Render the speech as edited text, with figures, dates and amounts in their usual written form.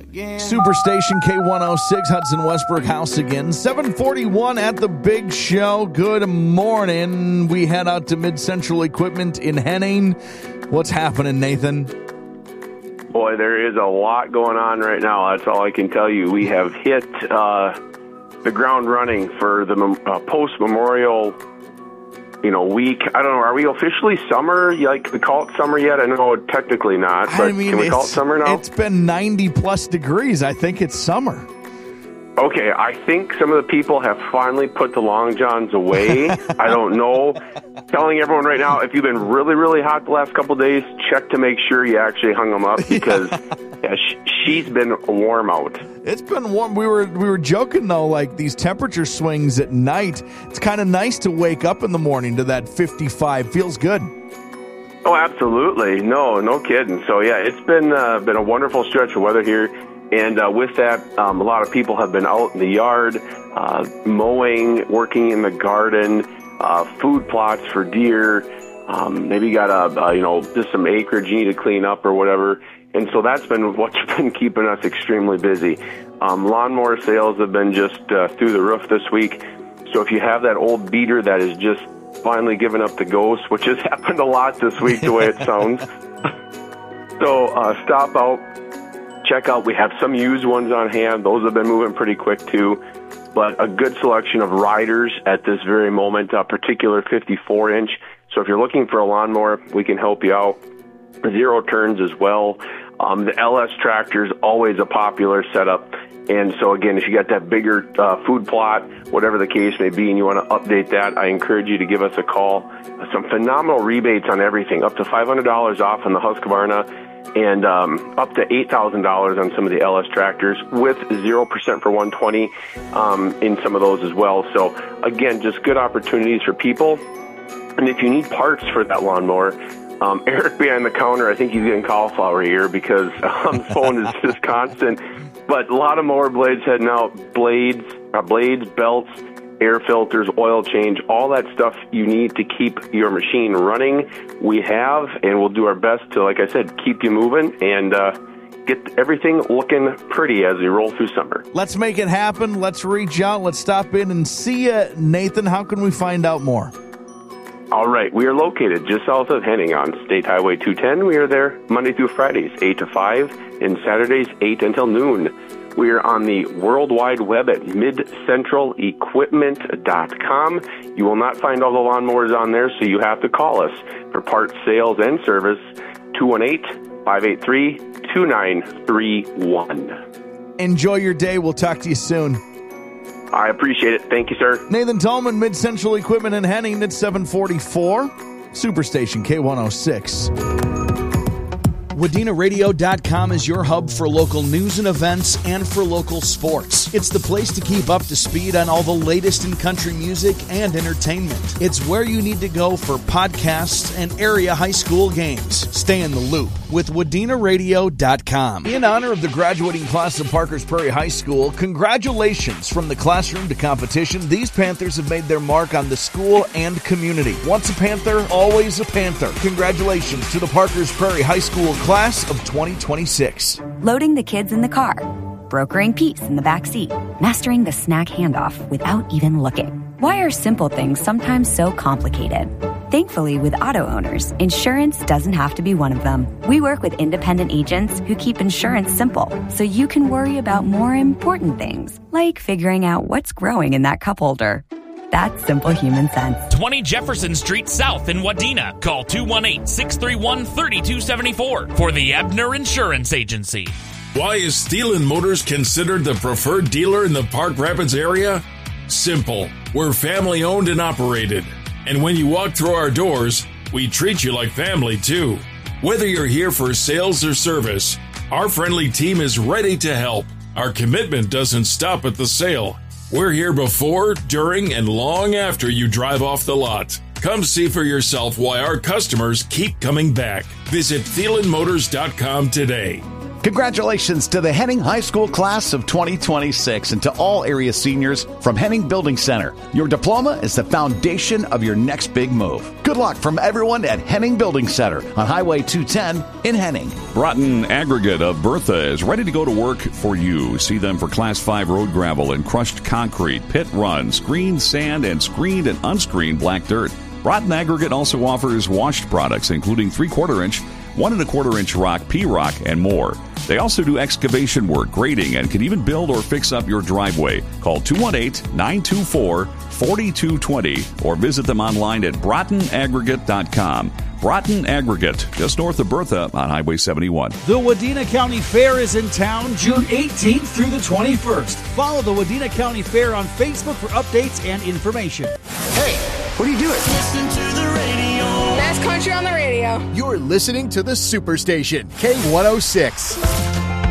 Superstation K106, Hudson Westbrook House again. 741 at the Big Show. Good morning. We head out to Mid-Central Equipment in Henning. What's happening, Nathan? Boy, there is a lot going on right now. That's all I can tell you. We have hit the ground running for the post-Memorial week. I don't know. Are we officially summer? Like, we call it summer yet? I know technically not, but can we call it summer now? It's been 90-plus degrees. I think it's summer. Okay, I think some of the people have finally put the long johns away. I don't know. Telling everyone right now, if you've been really, really hot the last couple of days, check to make sure you actually hung them up because she's been warm out. It's been warm. We were joking, though, like these temperature swings at night. It's kind of nice to wake up in the morning to that 55. Feels good. Oh, absolutely. No kidding. So, yeah, it's been a wonderful stretch of weather here. And with that, a lot of people have been out in the yard, mowing, working in the garden, food plots for deer. Maybe you got just some acreage you need to clean up or whatever. And so that's been what's been keeping us extremely busy. Lawnmower sales have been just through the roof this week. So if you have that old beater that is just finally giving up the ghost, which has happened a lot this week, the way it sounds. So stop out. Check out, we have some used ones on hand. Those have been moving pretty quick, too. But a good selection of riders at this very moment, a particular 54-inch. So if you're looking for a lawnmower, we can help you out. Zero turns as well. The LS tractor is always a popular setup. And so, again, if you got that bigger food plot, whatever the case may be, and you want to update that, I encourage you to give us a call. Some phenomenal rebates on everything, up to $500 off on the Husqvarna, and up to $8,000 on some of the LS tractors with 0% for 120 in some of those as well. So, again, just good opportunities for people. And if you need parts for that lawnmower, Eric behind the counter, I think he's getting cauliflower here because the phone is just constant. But a lot of mower blades heading out, blades, belts, air filters, oil change, all that stuff you need to keep your machine running. We have, and we'll do our best to, like I said, keep you moving and get everything looking pretty as we roll through summer. Let's make it happen. Let's reach out. Let's stop in and see you. Nathan, how can we find out more? All right. We are located just south of Henning on State Highway 210. We are there Monday through Fridays, 8 to 5, and Saturdays, 8 until noon. We are on the World Wide Web at midcentralequipment.com. You will not find all the lawnmowers on there, so you have to call us for parts, sales, and service, 218-583-2931. Enjoy your day. We'll talk to you soon. I appreciate it. Thank you, sir. Nathan Tallman, Mid-Central Equipment in Henning at 744. Superstation K106. WadenaRadio.com is your hub for local news and events and for local sports. It's the place to keep up to speed on all the latest in country music and entertainment. It's where you need to go for podcasts and area high school games. Stay in the loop with WadenaRadio.com. In honor of the graduating class of Parkers Prairie High School, congratulations from the classroom to competition. These Panthers have made their mark on the school and community. Once a Panther, always a Panther. Congratulations to the Parkers Prairie High School class of 2026. Loading the kids in the car, brokering peace in the back seat, mastering the snack handoff without even looking. Why are simple things sometimes so complicated? Thankfully, with auto owners, insurance doesn't have to be one of them. We work with independent agents who keep insurance simple, so you can worry about more important things, like figuring out what's growing in that cup holder. That's simple human sense. 20 Jefferson Street South in Wadena. Call 218-631-3274 for the Ebner Insurance Agency. Why is Thielen Motors considered the preferred dealer in the Park Rapids area? Simple. We're family owned and operated. And when you walk through our doors, we treat you like family too. Whether you're here for sales or service, our friendly team is ready to help. Our commitment doesn't stop at the sale. We're here before, during, and long after you drive off the lot. Come see for yourself why our customers keep coming back. Visit ThielenMotors.com today. Congratulations to the Henning High School class of 2026 and to all area seniors from Henning Building Center. Your diploma is the foundation of your next big move. Good luck from everyone at Henning Building Center on Highway 210 in Henning. Broughton Aggregate of Bertha is ready to go to work for you. See them for Class 5 road gravel and crushed concrete, pit run, screened sand, and screened and unscreened black dirt. Broughton Aggregate also offers washed products, including 3/4 inch, 1 1/4 inch rock, P-rock, and more. They also do excavation work, grading, and can even build or fix up your driveway. Call 218-924-4220 or visit them online at BroughtonAggregate.com. Broughton Aggregate, just north of Bertha on Highway 71. The Wadena County Fair is in town June 18th through the 21st. Follow the Wadena County Fair on Facebook for updates and information. Hey, what are you doing? Listen to the radio. Best country on the radio. You're listening to the Superstation, K106.